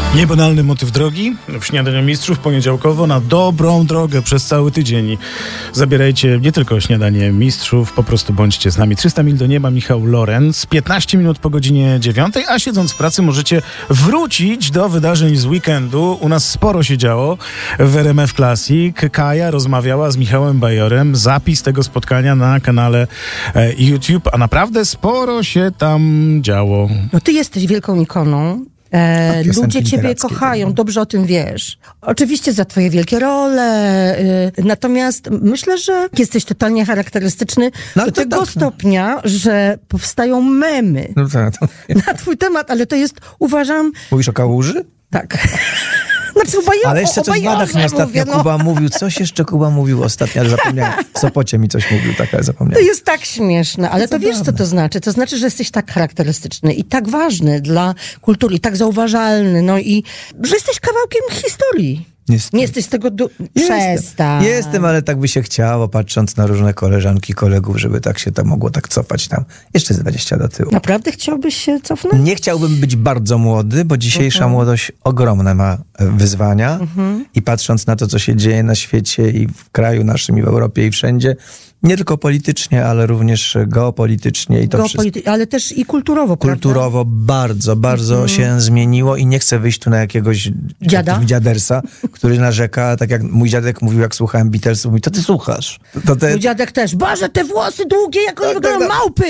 Niebanalny motyw drogi w Śniadaniu Mistrzów poniedziałkowo na dobrą drogę przez cały tydzień. Zabierajcie nie tylko Śniadanie Mistrzów, po prostu bądźcie z nami. 300 mil do nieba, Michał Lorenz, 15 minut po godzinie 9, a siedząc w pracy możecie wrócić do wydarzeń z weekendu. U nas sporo się działo w RMF Classic. Kaja rozmawiała z Michałem Bajorem. Zapis tego spotkania na kanale YouTube, a naprawdę sporo się tam działo. No ty jesteś wielką ikoną. Ludzie ciebie kochają, dobrze o tym wiesz. Oczywiście za twoje wielkie role, natomiast myślę, że jesteś totalnie charakterystyczny do tego stopnia, że powstają memy na twój temat, ale to jest, uważam... Mówisz o Kałuży? Tak. Znaczy, ale jeszcze coś badach ostatnio Kuba mówił. Coś jeszcze Kuba mówił ostatnio, ale zapomniałem. W Sopocie mi coś mówił, zapomniałem. To jest tak śmieszne, ale to wiesz, co to znaczy? To znaczy, że jesteś tak charakterystyczny i tak ważny dla kultury, i tak zauważalny, no i że jesteś kawałkiem historii. Nie jesteś z tego przestań. Jestem, ale tak by się chciało, patrząc na różne koleżanki, kolegów, żeby tak się to mogło tak cofać tam. Jeszcze z 20 do tyłu. Naprawdę chciałbyś się cofnąć? Nie chciałbym być bardzo młody, bo dzisiejsza młodość ogromne ma wyzwania i patrząc na to, co się dzieje na świecie i w kraju naszym, i w Europie, i wszędzie, nie tylko politycznie, ale również geopolitycznie. I to ale też i kulturowo, kulturowo bardzo, bardzo się zmieniło i nie chcę wyjść tu na jakiegoś dziadersa, który narzeka, tak jak mój dziadek mówił, jak słuchałem Beatlesów, mówi, to ty słuchasz. Mój dziadek też, Boże, te włosy długie, jak one wyglądają, małpy!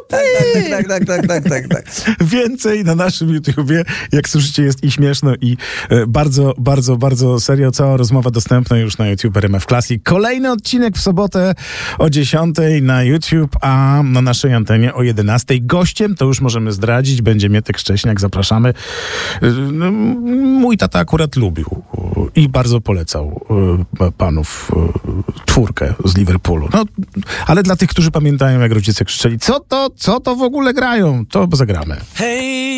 Tak. Więcej na naszym YouTubie, jak słyszycie, jest i śmieszno, i bardzo, bardzo, bardzo serio. Cała rozmowa dostępna już na YouTube RMF Classic. Kolejny odcinek w sobotę o 10 na YouTube, a na naszej antenie o 11. Gościem, to już możemy zdradzić, będzie Mietek Szcześniak, zapraszamy. Mój tata akurat lubił i bardzo polecał panów czwórkę z Liverpoolu. No, ale dla tych, którzy pamiętają, jak rodzice krzyczeli, co to w ogóle grają, to zagramy. Hej!